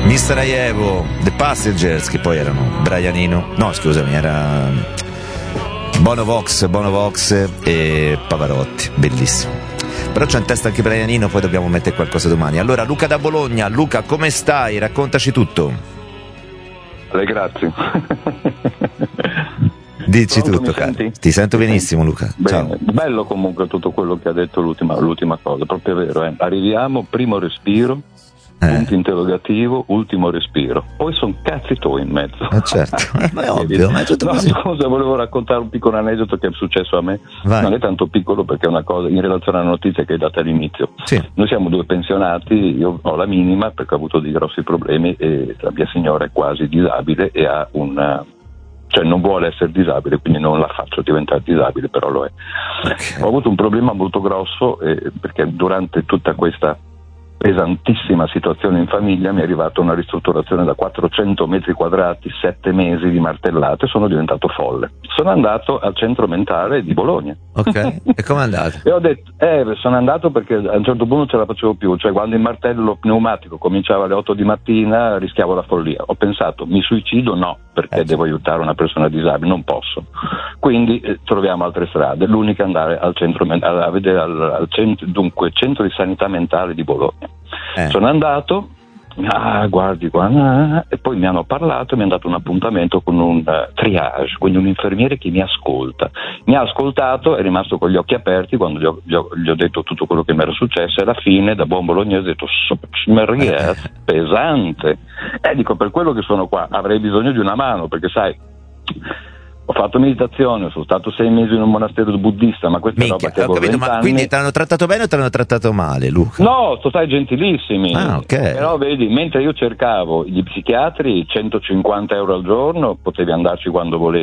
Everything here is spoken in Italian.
Sarajevo, The Passengers, che poi erano Brian Eno, no scusami, era Bono Vox e Pavarotti, bellissimo. Però c'è in testa anche Brian Eno, poi dobbiamo mettere qualcosa domani. Allora, Luca da Bologna. Luca, come stai? Raccontaci tutto. Grazie. Dici Pronto, tutto, mi caro. Ti sento benissimo, Luca. Bene. Ciao. Bello comunque tutto quello che ha detto l'ultima cosa, proprio vero. Arriviamo, primo respiro, punto interrogativo, ultimo respiro, poi sono cazzi tuoi in mezzo. Certo, ma è ovvio, ma è tutto così. Cosa volevo raccontare, un piccolo aneddoto che è successo a me. Vai. Non è tanto piccolo, perché è una cosa in relazione alla notizia che hai dato all'inizio. Sì. Noi siamo due pensionati, io ho la minima perché ho avuto dei grossi problemi e la mia signora è quasi disabile e ha cioè non vuole essere disabile, quindi non la faccio diventare disabile, però lo è. Okay. Ho avuto un problema molto grosso perché durante tutta questa pesantissima situazione in famiglia mi è arrivata una ristrutturazione da 400 metri quadrati, 7 mesi di martellate, sono diventato folle. Sono andato al centro mentale di Bologna. Ok, e com'è andato? E ho detto, sono andato perché a un certo punto non ce la facevo più, cioè quando il martello pneumatico cominciava alle 8 di mattina rischiavo la follia. Ho pensato, mi suicido? No, perché devo aiutare una persona disabile, non posso. Quindi troviamo altre strade, l'unica è andare al centro a vedere al centro di sanità mentale di Bologna. Sono andato, guardi qua, e poi mi hanno parlato e mi hanno dato un appuntamento con un triage, quindi un infermiere che mi ascolta. Mi ha ascoltato, è rimasto con gli occhi aperti quando gli ho detto tutto quello che mi era successo, e alla fine, da buon bolognese, ho detto pesante. Dico, per quello che sono qua avrei bisogno di una mano, perché sai, ho fatto meditazione, sono stato 6 mesi in un monastero buddista, ma questa è roba che avevo 20 anni. Ma quindi ti hanno trattato bene o ti hanno trattato male, Luca? No, sono stati gentilissimi. Okay. Però vedi, mentre io cercavo gli psichiatri, 150 euro al giorno, potevi andarci quando volevi.